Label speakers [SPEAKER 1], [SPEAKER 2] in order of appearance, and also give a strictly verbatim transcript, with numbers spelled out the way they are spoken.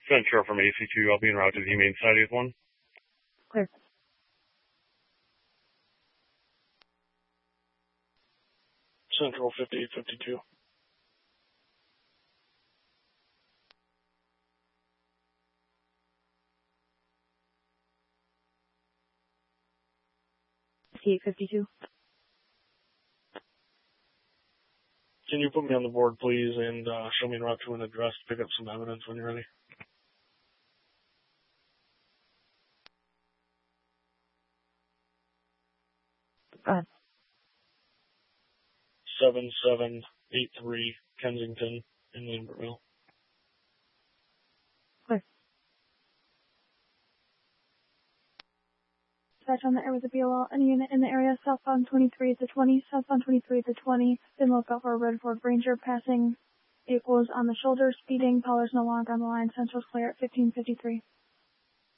[SPEAKER 1] Central from A C two, I'll be en route to the Humane Society with one.
[SPEAKER 2] Clear.
[SPEAKER 3] Central fifty-eight fifty-two.
[SPEAKER 2] fifty-eight fifty-two.
[SPEAKER 3] Can you put me on the board, please, and uh, show me en route to an address to pick up some evidence when you're ready?
[SPEAKER 2] Go ahead.
[SPEAKER 3] seven seven eight three Kensington in Lambertville.
[SPEAKER 2] Clear. Dispatch on the air with the B O L. Any unit in the area, southbound twenty-three to twenty, southbound twenty-three to twenty. Then look out for a red Ford Ranger passing vehicles on the shoulder, speeding. Pollard's no longer on the line. Central's clear at fifteen fifty-three.